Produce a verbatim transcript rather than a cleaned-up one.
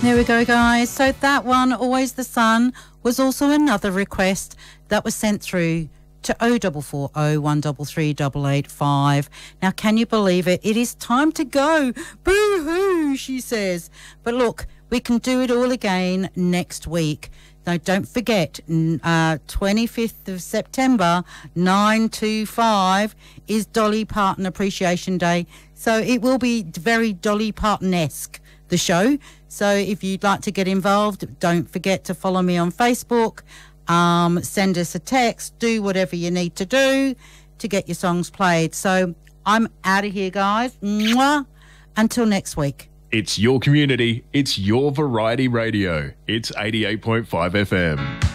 There we go, guys. So that one, Always the Sun, was also another request that was sent through to oh four four oh, one three three, eight eight five. Now, can you believe it? It is time to go. Boo-hoo, she says. But look, we can do it all again next week. Now, don't forget, uh, twenty-fifth of September, nine two five, is Dolly Parton Appreciation Day. So it will be very Dolly Parton-esque, the show. So if you'd like to get involved, don't forget to follow me on Facebook. Um, send us a text. Do whatever you need to do to get your songs played. So I'm out of here, guys. Mwah. Until next week. It's your community. It's your variety radio. It's eighty-eight point five F M.